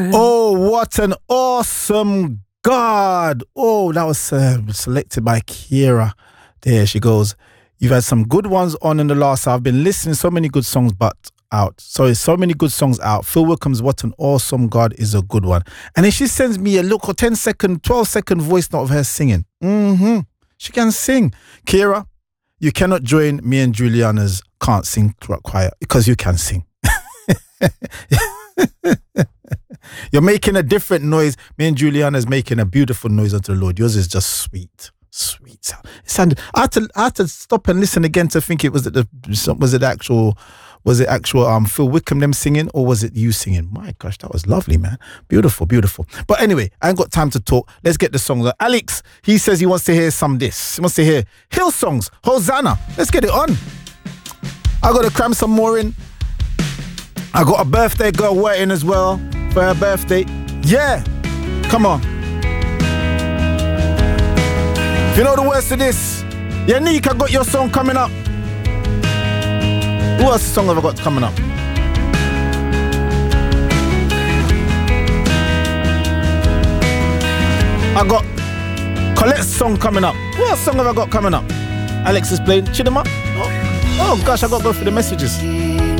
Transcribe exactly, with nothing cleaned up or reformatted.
Oh, what an awesome God. Oh, that was uh, selected by Kira. There she goes. You've had some good ones on in the last hour. I've been listening to so many good songs but out. Sorry, so many good songs out. Phil Wickham's What an Awesome God is a good one. And then she sends me a little ten second, twelve second voice note of her singing. Mm-hmm. She can sing. Kira, you cannot join me and Juliana's Can't Sing Choir because you can sing. You're making a different noise. Me and Juliana's making a beautiful noise unto the Lord. Yours is just sweet. Sweet sound. It sounded, I had to I had to stop and listen again to think it was it the was it actual was it actual um Phil Wickham them singing, or was it you singing? My gosh, that was lovely, man. Beautiful, beautiful. But anyway, I ain't got time to talk. Let's get the song. Alex, he says he wants to hear some this. He wants to hear Hillsongs, Hosanna. Let's get it on. I gotta cram some more in. I got a birthday girl waiting as well for her birthday. Yeah, come on. If you know the words to this, yeah, Nick, I got your song coming up. Who else song have I got coming up? I got Colette's song coming up. Who else song have I got coming up? Alex is playing Chidema. Oh, oh gosh, I got to go through the messages.